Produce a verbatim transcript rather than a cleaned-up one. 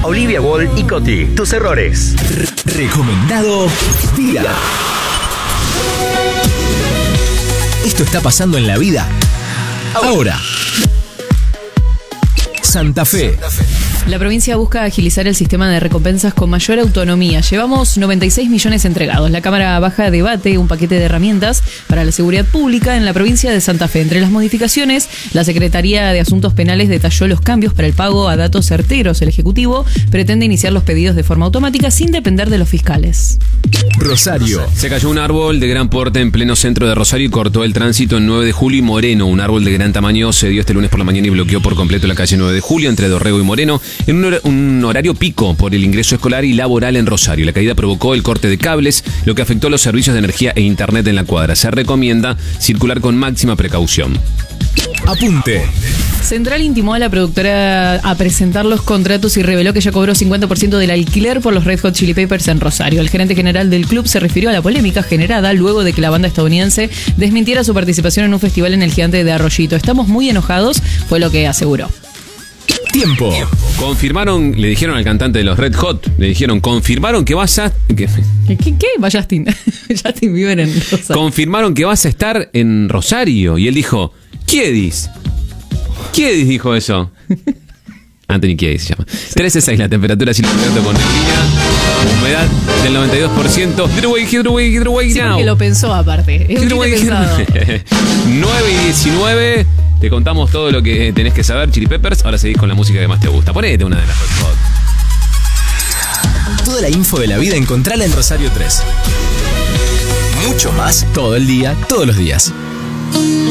Olivia Wall y Coti. Tus errores. Recomendado Día. Esto está pasando en la vida ahora. Santa Fe. La provincia busca agilizar el sistema de recompensas con mayor autonomía. Llevamos noventa y seis millones entregados. La Cámara Baja debate un paquete de herramientas para la seguridad pública en la provincia de Santa Fe. Entre las modificaciones, la Secretaría de Asuntos Penales detalló los cambios para el pago a datos certeros. El Ejecutivo pretende iniciar los pedidos de forma automática sin depender de los fiscales. Rosario. Se cayó un árbol de gran porte en pleno centro de Rosario y cortó el tránsito en nueve de julio y Moreno. Un árbol de gran tamaño se dio este lunes por la mañana y bloqueó por completo la calle nueve de julio entre Dorrego y Moreno en un, hor- un horario pico por el ingreso escolar y laboral en Rosario. La caída provocó el corte de cables, lo que afectó los servicios de energía e internet en la cuadra. Se recomienda circular con máxima precaución. Apunte. Central intimó a la productora a presentar los contratos y reveló que ya cobró cincuenta por ciento del alquiler por los Red Hot Chili Peppers en Rosario. El gerente general del club se refirió a la polémica generada luego de que la banda estadounidense desmintiera su participación en un festival en el Gigante de Arroyito. Estamos muy enojados, fue lo que aseguró. Tiempo. Confirmaron, le dijeron al cantante de los Red Hot, le dijeron, confirmaron que vas a... que- ¿Qué? ¿Qué? qué? Va Justin. Justin Bieber en Rosario. confirmaron que vas a estar en Rosario. Y él dijo, Kiedis. Kiedis dijo eso. Anthony Kiedis se llama. trece seis la temperatura, sin contacto con neblina, humedad del noventa y dos por ciento. Get away, get away, get away Sí, now. porque lo pensó aparte. Es un Get away, chiste get pensado. away. nueve y diecinueve. Te contamos todo lo que tenés que saber, Chili Peppers. Ahora seguís con la música que más te gusta. Ponete una de las Red Hot. Toda la info de la vida encontrala en Rosario tres. Mucho más todo el día, todos los días.